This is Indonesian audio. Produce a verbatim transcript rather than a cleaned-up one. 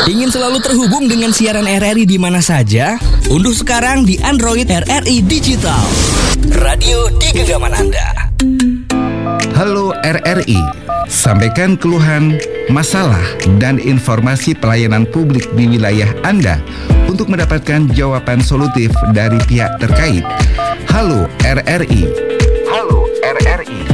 Ingin selalu terhubung dengan siaran R R I di mana saja? Unduh sekarang di Android R R I Digital. Radio di genggaman Anda. Halo R R I, sampaikan keluhan, masalah, dan informasi pelayanan publik di wilayah Anda untuk mendapatkan jawaban solutif dari pihak terkait. Halo R R I. Halo R R I.